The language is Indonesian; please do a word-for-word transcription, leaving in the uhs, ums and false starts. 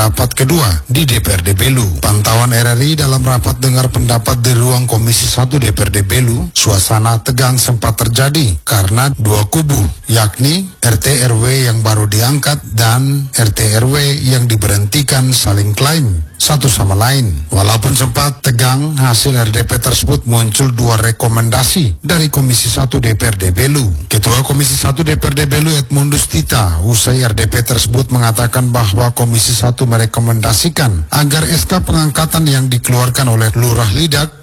rapat kedua di D P R D Belu. Pantauan R R I dalam rapat dengar pendapat di ruang Komisi satu D P R D Belu, suasana tegang sempat terjadi karena dua kubu, yakni R T R W yang baru diangkat dan R T R W yang diberhentikan saling klaim satu sama lain. Walaupun sempat tegang, hasil R D P tersebut muncul dua rekomendasi dari Komisi satu D P R D Belu. Ketua Komisi satu D P R D Belu Edmundus Tita usai R D P tersebut mengatakan bahwa Komisi satu merekomendasikan agar S K pengangkatan yang dikeluarkan oleh Lurah Lidak